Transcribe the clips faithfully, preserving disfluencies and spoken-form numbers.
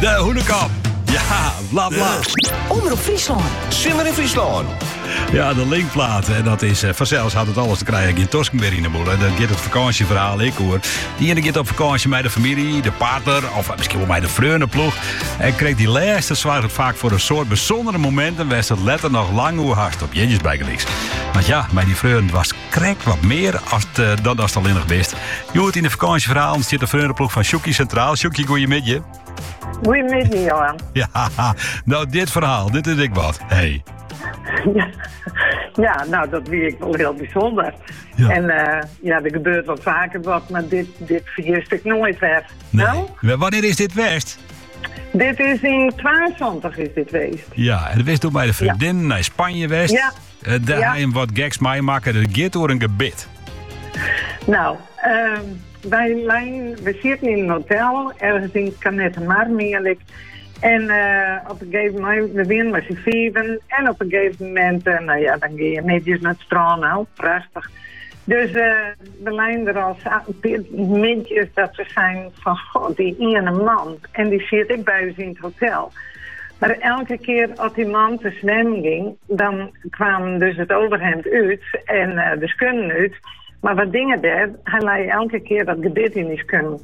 De Hoenekop. Ja, bla bla. Omroep Friesland. Simmer in Friesland. Ja, de linkplaat. En dat is uh, vanzelfs had het alles te krijgen in Tosken weer in de moeder. Dat gaat het vakantieverhaal, ik hoor. Die ene gaat op vakantie met de familie, de partner, of misschien wel met de vreundenploeg. En kreeg die laatste zwaar vaak voor een soort bijzondere momenten. Was het letter nog lang hoe hard op jeetjes bijgeliks. Want ja, met die vreun was krek wat meer als het, uh, dan als het alleen nog wist. Je hoort in de vakantieverhaal zit de vreundenploeg van Sjoekie centraal. Sjoekie, goeiemiddag. Goedemiddag, Johan. Ja, nou dit verhaal, dit is ik wat. Hey. Ja. ja, nou dat vind ik wel heel bijzonder. Ja. En uh, ja, er gebeurt wel vaker wat, maar dit, dit vergist ik nooit weer. Nee. Nou? Wanneer is dit west? Dit is in tweeëntwintig is dit geweest. Ja, en dat wist toen bij de vriendin ja. naar Spanje west. Ja. Uh, daar ja. ga je hem wat gags mee maken. Dat gaat door een gebit. Nou, uh, wij lijn, we zitten in een hotel, ergens in Canet-en-Mar, meerlijk. En uh, op een gegeven moment, we winnen met z'n vieven. En op een gegeven moment, uh, nou ja, dan ga je netjes naar het strand, nou, prachtig. Dus uh, we lijnen er al mintjes dat we zijn van, god, die ene man. En die zit ik bij ons in het hotel. Maar elke keer als die man te zwemmen ging, dan kwam dus het overhemd uit en uh, de skunnen uit. Maar wat dingen deed, hij lei elke keer dat gebit in die skunnen.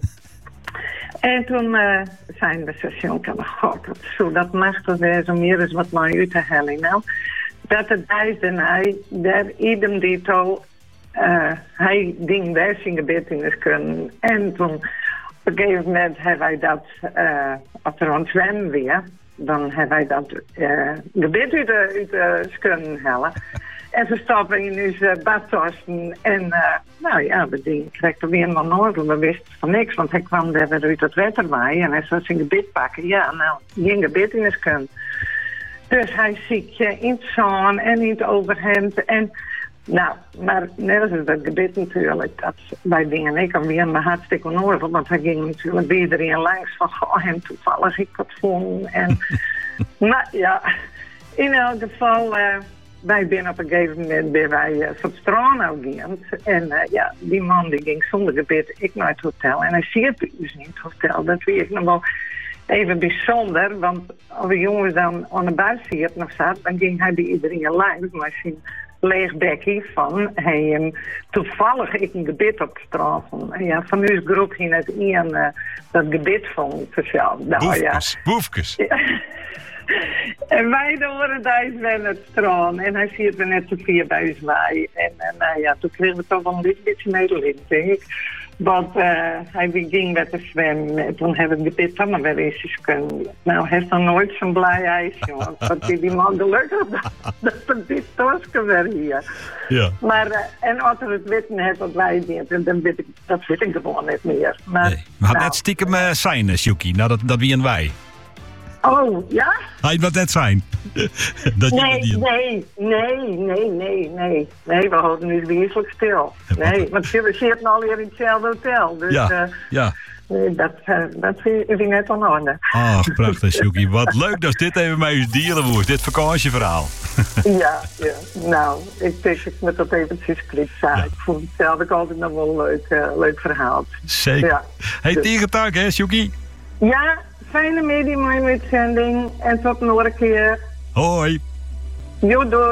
En toen uh, zijn we zo jongen, god, zo, dat mag toch weer zo meer eens wat mij uit te halen. Nou, dat het wijs en hij, daar idem dito, uh, hij ding weg in gebit in de skunnen. En toen, op een gegeven moment hebben wij dat, uh, als er aan het zwemmen weer, dan hebben wij dat uh, gebit uit de, uit de skunnen halen. En verstappen in onze badtassen. En uh, nou ja, we kregen weer nog nooit. We wisten van niks, want hij kwam daar weer uit het water waaien. En hij zou zijn gebit pakken. Ja, nou, geen gebit in de skun. Dus hij ziet je in het zon en in het overhemd. En nou, maar net als dat gebit natuurlijk. Dat wij dingen ik alweer maar hartstikke onnodig. Want hij ging natuurlijk bij iedereen langs van, goh, en toevallig ik wat vond. En, maar ja, in elk geval... Uh, wij zijn op een gegeven moment bij wij uh, van het strand uitgegaan. En uh, ja, die man die ging zonder gebit, ik naar het hotel. En hij ziet dus niet het hotel. Dat vind ik nog wel even bijzonder. Want als de jongens dan aan de buis hier nog zat, dan ging hij bij iedereen langs. Maar zijn leeg bekkie van, hij um, toevallig ik een gebit op de strand vond. En ja, van uw groep ging het één uh, dat gebit vond. Zelf. Nou, boefkes, ja. boefkes. Ja. En wij horen daar weer het strand. En hij ziet me net te vier bij ons waaien. En uh, nou ja, toen kregen we toch wel een beetje medelijden, denk ik. Want uh, hij ging met te zwemmen. En toen hebben we de gebit dan maar wel eens kunnen. Nou, hij heeft nog nooit zo'n blij ijs, jongen. Want die, die man gelukkig dat er dit tosken weer hier. Ja. Maar, uh, en als er het witten heeft wat wij doen, dan weet ik, dat weet ik gewoon niet meer. Maar, nee. We hadden nou, net stiekem uh, zijn, Sjoekie. Nou, dat, dat wie en wij. Oh, ja? Hij wat net zijn. dat nee, je nee, nee, nee, nee, nee. Nee, we houden nu wezenlijk stil. Nee, want we zitten al hier in hetzelfde hotel. Dus ja, uh, ja. Nee, dat, uh, dat vind ik net aan orde. Ach, prachtig, Sjoekie. Wat leuk dat dit even met je dieren wordt. Dit vakantieverhaal. ja, ja, nou, ik denk ik met dat eventjes klik zei. Ja. Ik vond het zelf ook altijd nog wel een leuk, uh, leuk verhaal. Zeker. Ja. Hey, dus. tegen dank, hè, Sjoekie? Ja, fijne media, mooie uitzending. En tot nog een keer. Hoi. Jo, doei.